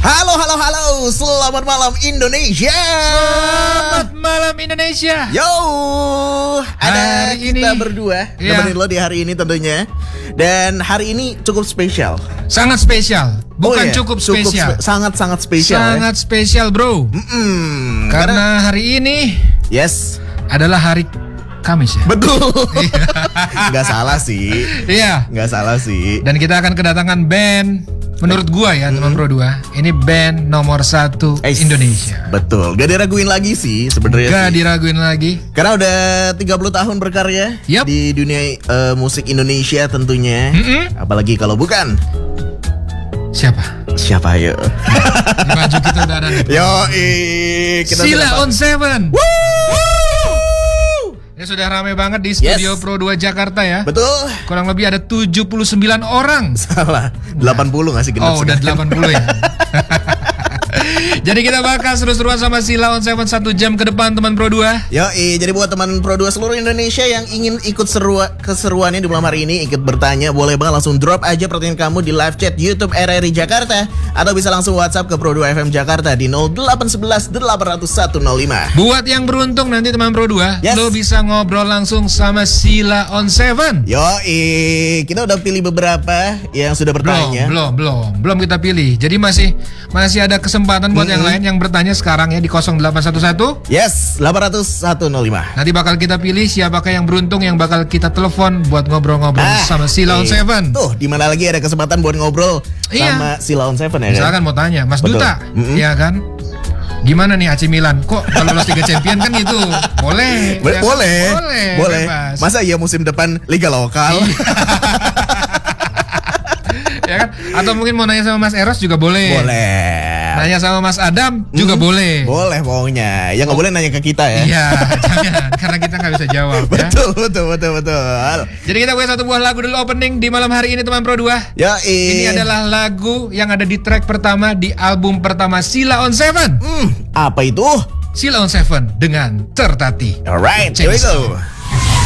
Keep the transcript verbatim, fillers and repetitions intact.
Halo, halo, halo. Selamat malam Indonesia. Selamat malam Indonesia. Yo, ada Hari kita ini- berdua Iya. nemenin lo di hari ini tentunya. Dan hari ini cukup spesial. Sangat spesial. Bukan Oh, iya. cukup spesial. spe- Sangat-sangat spesial. Sangat spesial, bro. Ya? Mm-mm. Karena hari ini Yes, adalah hari Kamis ya. betul. Nggak salah sih. Iya. Nggak salah sih. Dan kita akan kedatangan band. Menurut gua ya, teman Pro dua, ini band nomor satu Eh, Indonesia. Betul. Gak diraguin lagi sih sebenarnya. Gak sih. diraguin lagi. Karena udah tiga puluh tahun berkarya Yup. di dunia eh, musik Indonesia tentunya. Mm-mm. Apalagi kalau bukan Siapa? siapa ya? Di baju kita udah ada nih. Yo, kita Sila sudah- on Seven. Woo! Ini sudah ramai banget di studio Yes. Pro dua Jakarta ya. Betul. Kurang lebih ada tujuh puluh sembilan orang. Salah. delapan puluh nggak sih genap Oh, udah sekarang? delapan puluh ya. Jadi kita bakal seru-seruan sama Sila on Seven satu jam ke depan teman Pro dua. Yo, jadi buat teman Pro dua seluruh Indonesia yang ingin ikut seru keseruannya di malam hari ini, ikut bertanya, boleh banget langsung drop aja pertanyaan kamu di live chat YouTube R R I Jakarta atau bisa langsung WhatsApp ke Pro dua F M Jakarta di nol delapan satu satu delapan nol satu nol lima. Buat yang beruntung nanti teman Pro dua, Yes. lo bisa ngobrol langsung sama Sila on Seven. Yo, kita udah pilih beberapa yang sudah Belum, bertanya. belum, belum, belum kita pilih. Jadi masih masih ada kesempatan buat yang lain yang bertanya sekarang ya di nol delapan satu satu. Yes, delapan nol satu nol lima. Nanti bakal kita pilih siapakah yang beruntung yang bakal kita telepon buat ngobrol-ngobrol Ah, sama Sila on eh, Seven. Tuh, di mana lagi ada kesempatan buat ngobrol Iya. sama Sila on Seven ya kan? Misalkan mau tanya, Mas Betul. Duta, Mm-mm. ya kan? Gimana nih A C Milan? Kok kalau lolos Liga Champion kan gitu? Boleh. Bo- ya kan? boleh, Boleh. boleh. bebas. Masa iya musim depan Liga Lokal? Ya kan? Atau mungkin mau nanya sama Mas Eros juga boleh. Boleh. Nanya sama Mas Adam juga Hmm, boleh. Boleh pokoknya. Ya nggak boleh nanya ke kita ya. Iya, jangan karena kita nggak bisa jawab ya. Betul, betul, betul, betul. Jadi kita punya satu buah lagu dulu opening di malam hari ini teman Pro dua. Ya, Ini adalah lagu yang ada di track pertama di album pertama Sila on Seven. Hmm, apa itu? Sila on Seven dengan Tertati. Alright, here we go.